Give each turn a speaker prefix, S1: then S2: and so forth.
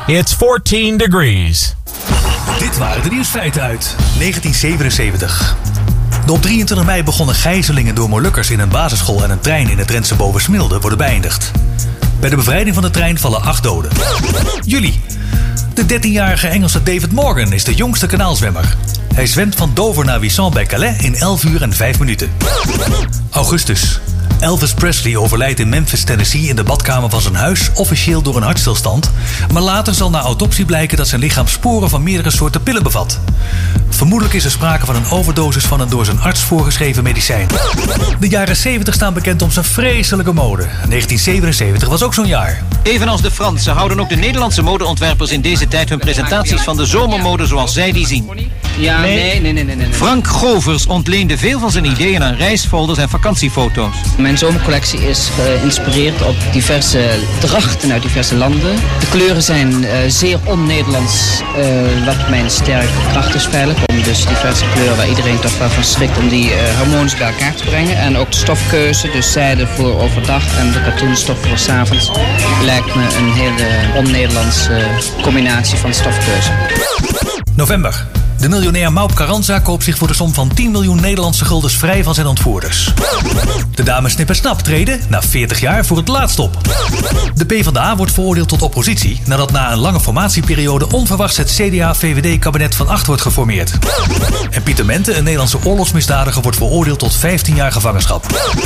S1: It's 14 degrees.
S2: Dit waren de nieuwsfeiten uit 1977. De op 23 mei begonnen gijzelingen door Molukkers in een basisschool en een trein in het Drentse Bovensmilde worden beëindigd. Bij de bevrijding van de trein vallen 8 doden. Juli. De 13-jarige Engelse David Morgan is de jongste kanaalzwemmer. Hij zwemt van Dover naar Wissant bij Calais in 11 uur en 5 minuten. Augustus. Elvis Presley overlijdt in Memphis, Tennessee in de badkamer van zijn huis, officieel door een hartstilstand. Maar later zal na autopsie blijken dat zijn lichaam sporen van meerdere soorten pillen bevat. Vermoedelijk is er sprake van een overdosis van een door zijn arts voorgeschreven medicijn. De jaren 70 staan bekend om zijn vreselijke mode. 1977 was ook zo'n jaar.
S3: Evenals de Fransen houden ook de Nederlandse modeontwerpers in deze tijd hun presentaties van de zomermode zoals zij die zien.
S4: Ja, nee.
S3: Frank Govers ontleende veel van zijn ideeën aan reisfolders en vakantiefoto's.
S4: Mijn zomercollectie is geïnspireerd op diverse drachten uit diverse landen. De kleuren zijn zeer on-Nederlands, wat mijn sterke kracht is feitelijk. Om dus diverse kleuren waar iedereen toch wel van schrikt om die harmonisch bij elkaar te brengen. En ook de stofkeuze, dus zijde voor overdag en de katoenstof voor 's avonds, lijkt me een hele on-Nederlandse combinatie van stofkeuze.
S2: November. De miljonair Maup Carranza koopt zich voor de som van 10 miljoen Nederlandse guldens vrij van zijn ontvoerders. De dames Snip en Snap treden na 40 jaar voor het laatst op. De PvdA wordt veroordeeld tot oppositie nadat na een lange formatieperiode onverwachts het CDA-VVD-kabinet van 8 wordt geformeerd. En Pieter Mente, een Nederlandse oorlogsmisdadiger, wordt veroordeeld tot 15 jaar gevangenschap.